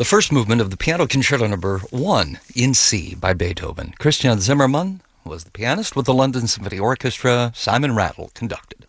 The first movement of the Piano Concerto Number 1 in C by Beethoven. Christian Zimmermann was the pianist with the London Symphony Orchestra. Simon Rattle conducted.